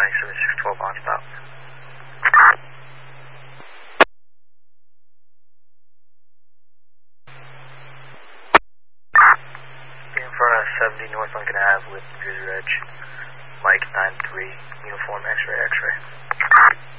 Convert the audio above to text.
7612 on stop. In front of 70 North Lincoln Ave with Jersey Ridge, Mike 93, uniform X-ray, X-ray.